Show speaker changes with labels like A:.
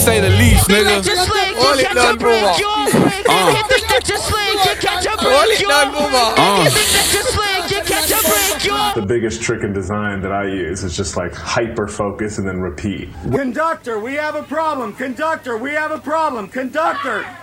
A: say the least, nigga.
B: Roll it down, Boomer. Roll it down, Boomer.
C: The biggest trick in design that I use is just like hyper focus and then repeat.
D: Conductor, we have a problem. Conductor, we have a problem. Conductor.